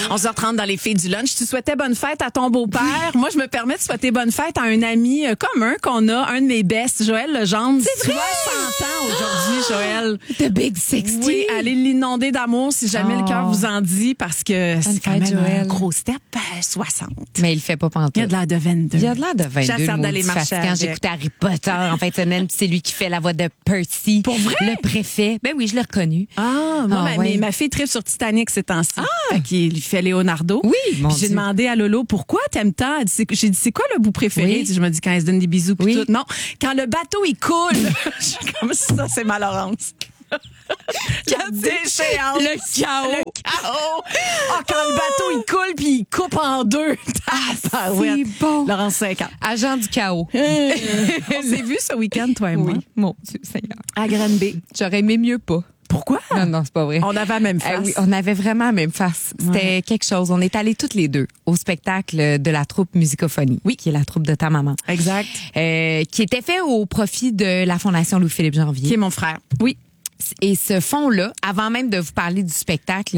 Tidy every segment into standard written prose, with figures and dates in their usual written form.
11h30 dans les filles du lunch. Tu souhaitais bonne fête à ton beau-père. Moi, je me permets de souhaiter bonne fête à un ami commun qu'on a, un de mes bestes, Joël Legendre. C'est vrai! 100 ans aujourd'hui, Joël. The Big 60. Oui, allez l'inonder d'amour si jamais le cœur vous en dit, parce que c'est quand même un gros step, 60. Mais il fait pas pantoute. Il a de l'air de 22. Il a de l'air de 22. J'ai hâte d'aller marcher Quand avec. j'écoutais Harry Potter en fin de semaine, c'est lui qui fait la voix de Percy. Pour vrai? Le préfet. Ben oui, je l'ai reconnu. Ah, moi, ouais. ma fille tripe sur Titanic ces temps-ci. Fait qu'il lui fait Leonardo. Oui, mon Puis j'ai Dieu. demandé à Lolo, pourquoi t'aimes tant? J'ai dit, c'est quoi le bout préféré? Oui. Je me dis, quand elle se donne des bisous pis Oui. tout. Non, quand le bateau, il coule. Je suis comme ça, c'est ma Laurence. La déchéance. Le chaos. Le chaos. Ah, quand le bateau, il coule puis il coupe en deux. Ah, c'est bon. Laurence 50. Agent du chaos. On s'est vu ce week-end, toi et moi, Mon Dieu Seigneur. à Granby. J'aurais aimé mieux pas. Pourquoi? Non, c'est pas vrai. On avait la même face. Oui, on avait vraiment la même face. C'était quelque chose. On est allés toutes les deux au spectacle de la troupe Musicophonie, qui est la troupe de ta maman. Exact. Qui était fait au profit de la Fondation Louis-Philippe Janvier. Qui est mon frère. Oui. Et ce fonds-là, avant même de vous parler du spectacle,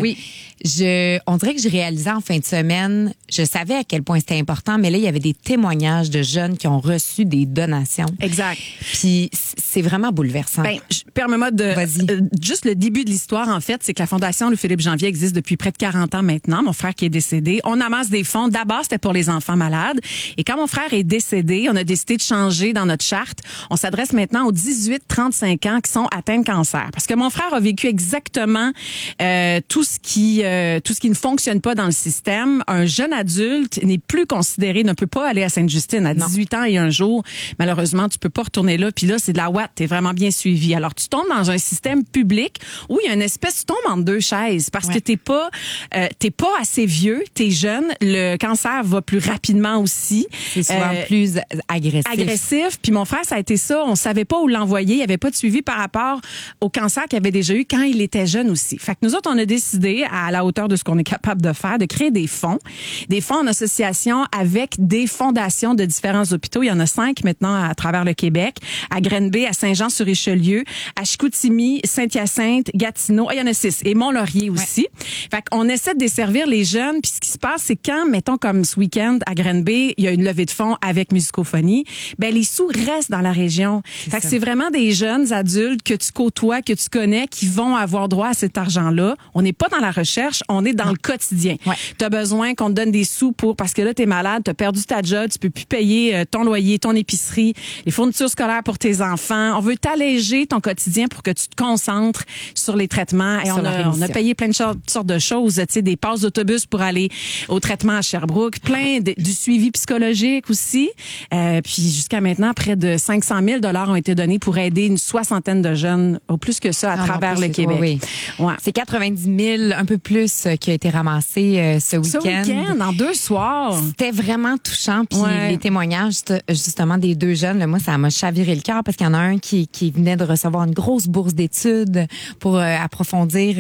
on dirait que j'ai réalisé en fin de semaine, je savais à quel point c'était important, mais là, il y avait des témoignages de jeunes qui ont reçu des donations. Exact. Puis c'est vraiment bouleversant. Ben, permets-moi de... Vas-y. Juste le début de l'histoire, en fait, c'est que la Fondation Louis-Philippe Janvier existe depuis près de 40 ans maintenant. Mon frère qui est décédé. On amasse des fonds. D'abord, c'était pour les enfants malades. Et quand mon frère est décédé, on a décidé de changer dans notre charte. On s'adresse maintenant aux 18-35 ans qui sont atteints de cancer. Parce que mon frère a vécu exactement tout ce qui ne fonctionne pas dans le système. Un jeune adulte n'est plus considéré, ne peut pas aller à Sainte-Justine à 18 ans et un jour. Malheureusement, tu peux pas retourner là. Puis là, c'est de la ouate. T'es vraiment bien suivi. Alors, tu tombes dans un système public où il y a une espèce, tu tombes entre deux chaises parce que t'es pas assez vieux, t'es jeune. Le cancer va plus rapidement aussi. C'est souvent plus agressif. Puis mon frère, ça a été ça. On savait pas où l'envoyer. Il y avait pas de suivi par rapport au cancer qu'il avait déjà eu quand il était jeune aussi. Fait que nous autres, on a décidé, à la hauteur de ce qu'on est capable de faire, de créer des fonds en association avec des fondations de différents hôpitaux. Il y en a 5 maintenant à travers le Québec, à Granby, à Saint-Jean-sur-Richelieu, à Chicoutimi, Saint-Hyacinthe, Gatineau. Il y en a 6. Et Mont-Laurier aussi. Fait qu'on essaie de desservir les jeunes. Puis ce qui se passe, c'est quand, mettons comme ce week-end à Granby, il y a une levée de fonds avec Musicophonie, ben les sous restent dans la région. Fait que c'est vraiment des jeunes adultes que tu côtoies, que tu connais, qui vont avoir droit à cet argent-là. On n'est pas dans la recherche, on est dans le quotidien. Tu as besoin qu'on te donne des sous parce que là, tu es malade, tu as perdu ta job, tu peux plus payer ton loyer, ton épicerie, les fournitures scolaires pour tes enfants. On veut t'alléger ton quotidien pour que tu te concentres sur les traitements. Et on a payé plein de sortes de choses, tu sais, des passes d'autobus pour aller au traitement à Sherbrooke, du suivi psychologique aussi. Puis jusqu'à maintenant, près de 500 000 $ ont été donnés pour aider une 60aine de jeunes, au plus que ça, à travers le Québec. Oui. Ouais. C'est 90 000, un peu plus, qui a été ramassé ce week-end. Ce week-end, en 2 soirs. C'était vraiment touchant. Puis les témoignages, justement, des 2 jeunes, là, moi, ça m'a chaviré le cœur parce qu'il y en a un qui venait de recevoir une grosse bourse d'études pour approfondir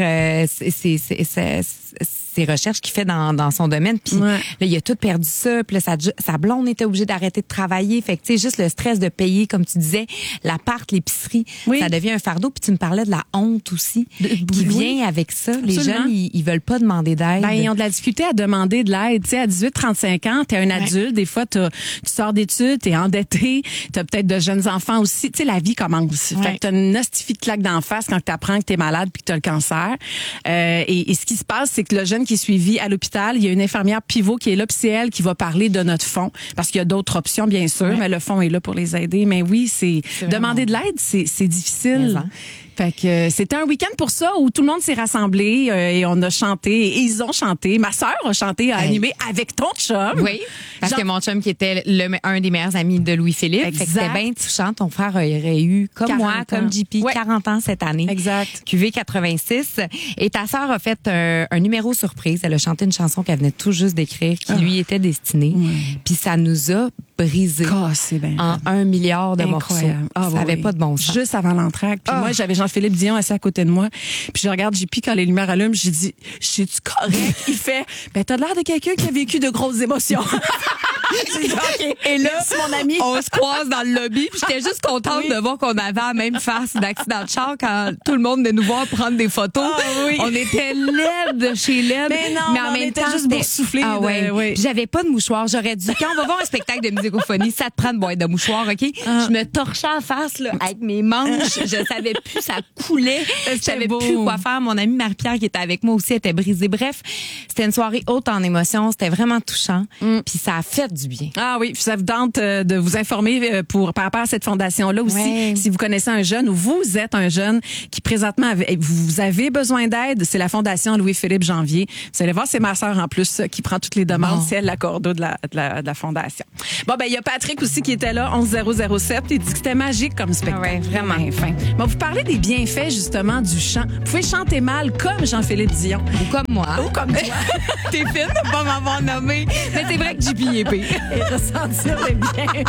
ses recherches qu'il fait dans son domaine. Puis là, il a tout perdu ça. Puis là, sa blonde était obligée d'arrêter de travailler. Fait que, tu sais, juste le stress de payer, comme tu disais, l'appart, l'épicerie, ça devient un fardeau. Puis tu me parlais de la honte aussi qui vient avec ça. Absolument. Les jeunes, ils veulent pas demander d'aide. Ben, ils ont de la difficulté à demander de l'aide. Tu sais, à 18-35 ans, t'es un adulte. Des fois, tu sors d'études, t'es endetté. T'as peut-être de jeunes enfants aussi. Tu sais, la vie commence. Fait que t'as une hostifie de claque d'en face quand t'apprends que t'es malade puis que t'as le cancer. Et ce qui se passe, c'est que le jeune qui est suivi à l'hôpital, il y a une infirmière pivot qui est là, puis c'est elle qui va parler de notre fonds. Parce qu'il y a d'autres options, bien sûr, mais le fonds est là pour les aider. Mais oui, c'est demander de l'aide, c'est difficile. Fait que c'était un week-end pour ça où tout le monde s'est rassemblé et on a chanté et ils ont chanté. Ma sœur a chanté, a animé avec ton chum. Oui, parce que mon chum qui était un des meilleurs amis de Louis-Philippe. Fait que c'était bien touchant. Ton frère aurait eu, comme moi, comme JP, 40 ans cette année. Exact. QV 86. Et ta sœur a fait un numéro surprise. Elle a chanté une chanson qu'elle venait tout juste d'écrire qui lui était destinée. Puis ça nous a brisé en 1 milliard de morceaux. Ça n'avait pas de bon sens. Juste avant l'entracte. Puis moi, j'avais Jean-Philippe Dion assis à côté de moi. Puis je regarde JP quand les lumières allument. J'ai dit, je suis-tu correct? Il fait, ben t'as l'air de quelqu'un qui a vécu de grosses émotions. Et là, mon ami. on se croise dans le lobby. Puis j'étais juste contente de voir qu'on avait la même face d'accident de char quand tout le monde venait nous voir prendre des photos. On était laides de chez laides. Mais en même temps, juste pour souffler. Ah ouais. J'avais pas de mouchoir. J'aurais dû, quand on va voir un spectacle de musicophonie, ça te prend de boîte de mouchoir, OK? Je me torchais la face, là, avec mes manches. Je savais plus, ça coulait. Je savais plus quoi faire. Mon amie Marie-Pierre, qui était avec moi aussi, était brisée. Bref, c'était une soirée haute en émotions. C'était vraiment touchant. Puis ça a fait du bien. Ah oui, ça vous tente de vous informer par rapport à cette fondation-là aussi. Ouais. Si vous connaissez un jeune ou vous êtes un jeune qui présentement vous avez besoin d'aide, c'est la fondation Louis-Philippe Janvier. Vous allez voir, c'est ma sœur en plus qui prend toutes les demandes. C'est elle la cordeau de la fondation. Bon, ben il y a Patrick aussi qui était là, 11007. Il dit que c'était magique comme spectacle. Ouais, vraiment. Fin. Bon, vous parlez des bienfaits justement du chant. Vous pouvez chanter mal comme Jean-Philippe Dion. Ou comme moi. Ou comme toi. T'es fine de pas m'avoir nommé. Mais c'est vrai que JP est pire. Et ressentir les biens.